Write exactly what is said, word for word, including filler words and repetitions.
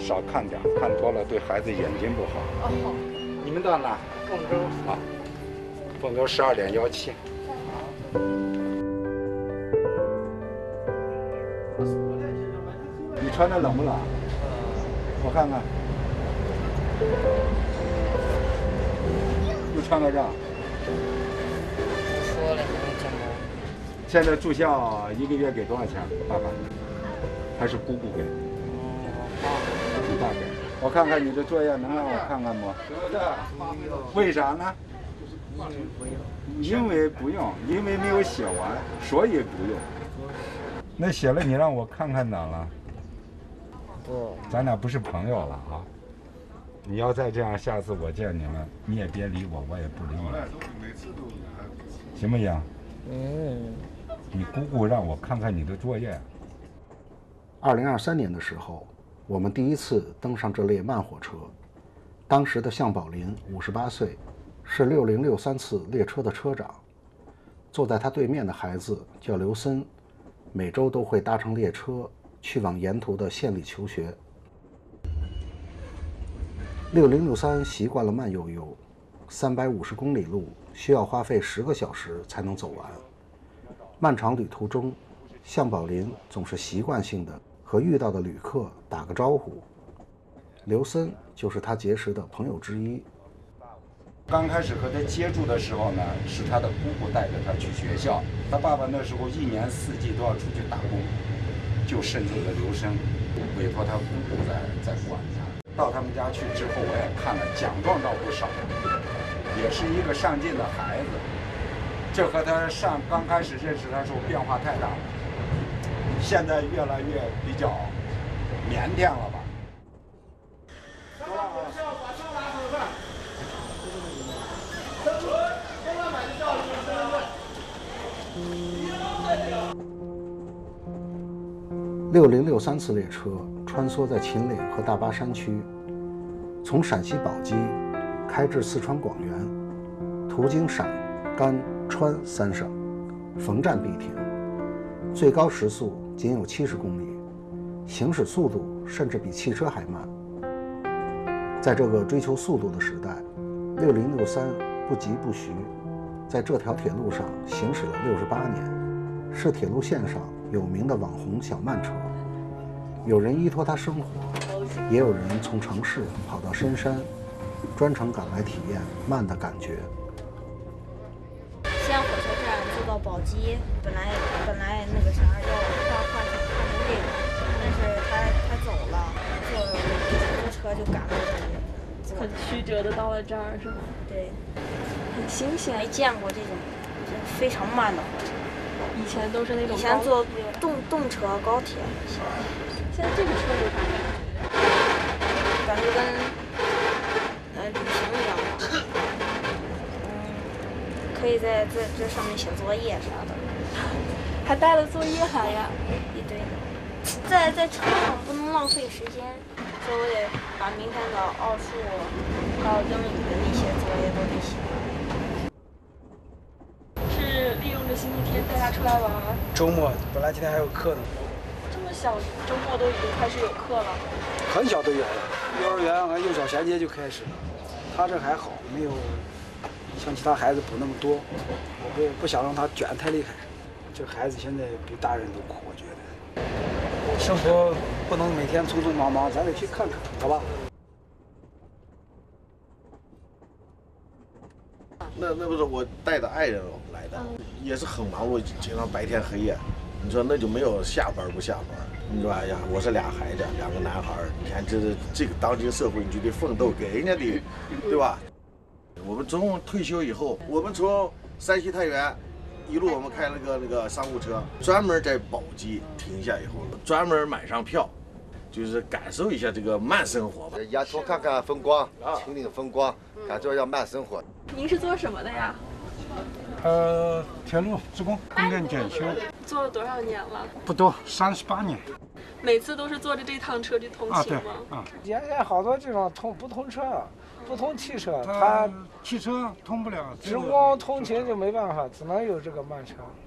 少看点，看多了对孩子眼睛不好。哦，你们到哪？凤州啊，凤州十二点幺七。你穿的冷不冷？我看看。又穿到这儿。 说了不能这么。 现在住校一个月给多少钱？爸爸？还是姑姑给？你爸给。我看看你的作业，能让我看看不？为啥呢？因为不用，因为没有写完，所以不用。那写了，你让我看看哪了？ 不， 咱俩不是朋友了啊！你要再这样，下次我见你们，你也别理我，我也不理你，行不行？ 嗯。 你姑姑让我看看你的作业。 二零二三年的时候，我们第一次登上这列慢火车。当时的向宝林五十八岁，是六零六三次列车的车长。坐在他对面的孩子叫刘森，每周都会搭乘列车去往沿途的县里求学。六零六三习惯了慢悠悠，三百五十公里路需要花费十个小时才能走完。漫长旅途中，向宝林总是习惯性的和遇到的旅客打个招呼。刘森就是他结识的朋友之一。 刚开始和他接触的时候呢，是他的姑姑带着他去学校。他爸爸那时候一年四季都要出去打工，就剩这个刘森委托他姑姑在在管他。到他们家去之后，我也看了，奖状倒不少，也是一个上进的孩子。这和他上刚开始认识他时候变化太大了，现在越来越比较腼腆了吧。 六零六三次列车穿梭在秦岭和大巴山区，从陕西宝鸡开至四川广元，途经陕、甘、川三省，逢站必停，最高时速仅有七十公里，行驶速度甚至比汽车还慢。在这个追求速度的时代，六零六三不疾不徐，在这条铁路上行驶了六十八年，是铁路线上有名的网红小慢车。有人依托它生活，也有人从城市跑到深山，专程赶来体验慢的感觉。 西安火车站坐到宝鸡，本来本来那个啥要换换成换成这个，但是他他走了，坐出租车就赶到这里， 很曲折的到了这儿是吗？ 对， 很新鲜， 没见过这种非常慢的火车。 以前都是那种以前坐动动车、高铁。 现在这个车有啥感觉？ 感觉跟呃旅行一样。嗯，可以在在这上面写作业啥的。 还带了作业函呀？ 一堆。在在车上不能浪费时间，所以我得把明天的奥数还有英语的那些作业都得写。 是利用着星期天带他出来玩。 周末本来今天还有课呢。 这么小，周末都已经开始有课了。 很小都有了，幼儿园和幼小衔接就开始了。他这还好，没有像其他孩子补那么多。我不不想让他卷太厉害。这孩子现在比大人都苦，我觉得。生活不能每天匆匆忙忙，咱得去看看，好吧？ 那那不是我带着爱人来的，嗯、也是很忙碌，经常白天黑夜。你说那就没有下班不下班，你说哎呀，我是俩孩子，两个男孩，你看这这个当今社会你就得奋斗，给人家的，对吧？我们从退休以后，我们从山西太原一路我们开了个那个商务车，专门在宝鸡停下以后，专门买上票，就是感受一下这个慢生活吧。 沿途看看风光，秦岭风光，感受一下慢生活。 您是做什么的呀？ 呃，铁路职工，供电检修。 做了多少年了？ 不多，三十八年。 每次都是坐着这趟车去通勤吗？ 啊， 对，啊。现在好多这种通不通车，不通汽车，它汽车通不了， 职工通勤就没办法，只能有这个慢车。